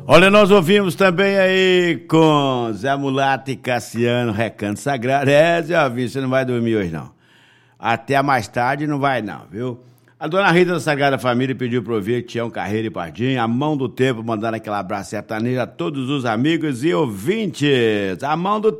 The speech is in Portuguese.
Olha, nós ouvimos também aí com Zé Mulato e Cassiano, Recanto Sagrado. Zé Alvim, você não vai dormir hoje não. Até mais tarde não vai não, viu? A dona Rita da Sagrada Família pediu para ouvir Tião Carreiro e Pardinho, a mão do tempo, mandando aquele abraço sertanejo a todos os amigos e ouvintes. A mão do